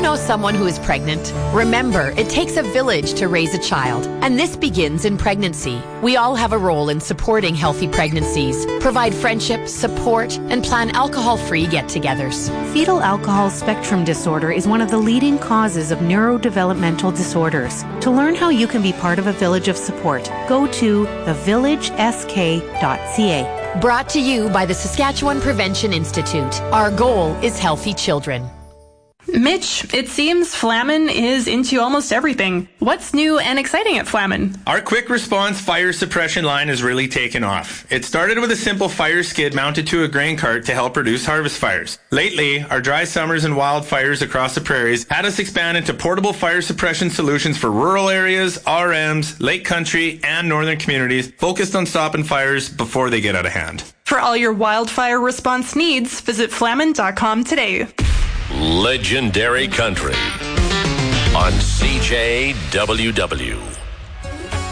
know someone who is pregnant? Remember, it takes a village to raise a child, and this begins in pregnancy. We all have a role in supporting healthy pregnancies, provide friendship, support, and plan alcohol-free get-togethers. Fetal alcohol spectrum disorder is one of the leading causes of neurodevelopmental disorders. To learn how you can be part of a village of support, go to thevillagesk.ca. Brought to you by the Saskatchewan Prevention Institute. Our goal is healthy children. Mitch, it seems Flamin is into almost everything. What's new and exciting at Flamin? Our quick response fire suppression line has really taken off. It started with a simple fire skid mounted to a grain cart to help reduce harvest fires. Lately, our dry summers and wildfires across the prairies had us expand into portable fire suppression solutions for rural areas, RMs, lake country, and northern communities focused on stopping fires before they get out of hand. For all your wildfire response needs, visit flamin.com today. Legendary Country on CJWW.